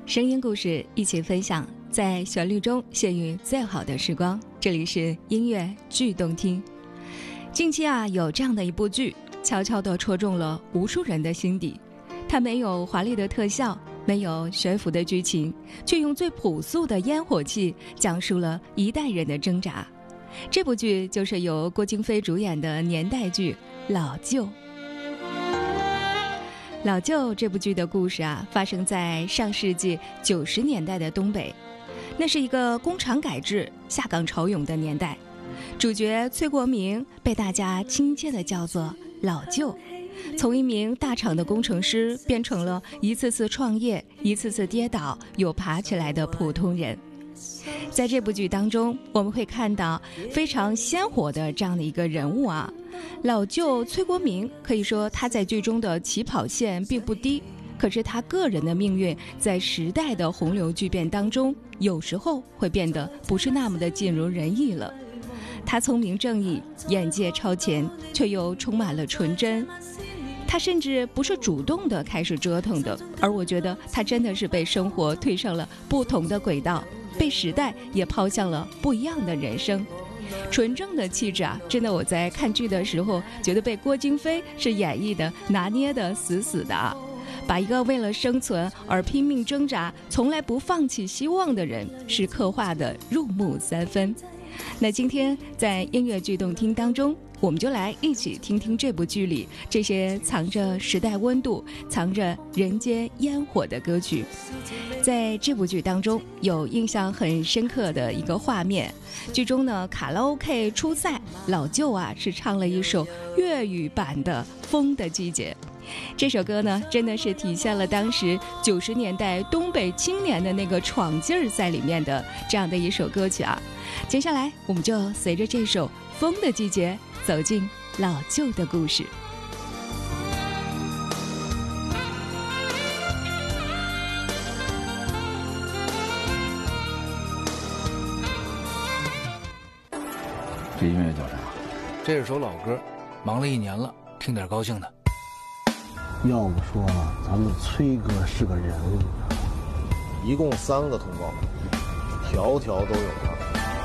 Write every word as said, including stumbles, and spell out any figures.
声音故事一起分享，在旋律中献予最好的时光。这里是音乐剧动听。近期啊，有这样的一部剧，悄悄地戳中了无数人的心底。它没有华丽的特效，没有悬浮的剧情，却用最朴素的烟火气讲述了一代人的挣扎。这部剧就是由郭京飞主演的年代剧《老舅》。老舅这部剧的故事啊，发生在上世纪九十年代的东北，那是一个工厂改制、下岗潮涌的年代。主角崔国明被大家亲切地叫做老舅，从一名大厂的工程师变成了一次次创业、一次次跌倒又爬起来的普通人。在这部剧当中，我们会看到非常鲜活的这样的一个人物啊。老舅崔国明可以说他在剧中的起跑线并不低，可是他个人的命运在时代的洪流巨变当中，有时候会变得不是那么的尽如人意了。他聪明正义，眼界超前，却又充满了纯真。他甚至不是主动的开始折腾的，而我觉得他真的是被生活推上了不同的轨道，被时代也抛向了不一样的人生。纯正的气质啊，真的我在看剧的时候觉得被郭京飞是演绎的拿捏的死死的啊，把一个为了生存而拼命挣扎、从来不放弃希望的人是刻画的入木三分。那今天在音乐剧动听当中，我们就来一起听听这部剧里这些藏着时代温度、藏着人间烟火的歌曲。在这部剧当中，有印象很深刻的一个画面，剧中呢卡拉 OK 初赛，老舅啊是唱了一首粤语版的《风的季节》。这首歌呢，真的是体现了当时九十年代东北青年的那个闯劲儿在里面的这样的一首歌曲啊。接下来，我们就随着这首《风的季节》走进老舅的故事。 这音乐叫啥？ 这是首老歌，忙了一年了，听点高兴的。 要不说咱们崔哥是个人物， 一共三个通告，条条都有他。